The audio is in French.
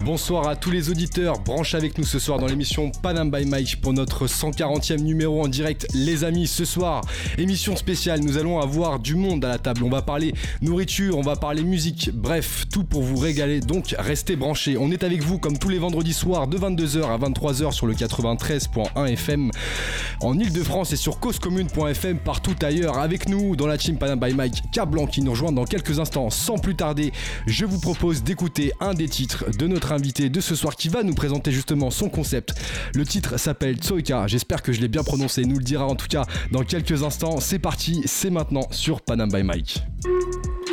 bonsoir à tous les auditeurs. Branche avec nous ce soir dans l'émission Panam by Mike pour notre 140e numéro en direct. Les amis, ce soir, émission spéciale. Nous allons avoir du monde à la table. On va parler nourriture, on va parler musique. Bref, tout pour vous régaler. Donc, restez branchés. On est avec vous comme tous les vendredis soirs de 22h à 23h sur le 93.1 FM en Ile-de-France et sur causecommune.fm partout ailleurs. Avec nous dans la team Panam by Mike, Cap Blanc qui nous rejoint dans quelques instants. Sans plus tarder, je vous propose d'écouter un des titres de notre invité de ce soir qui va nous présenter justement son concept. Le titre s'appelle Tsoika, j'espère que je l'ai bien prononcé, nous le dira en tout cas dans quelques instants. C'est parti, c'est maintenant sur Panam by Mike.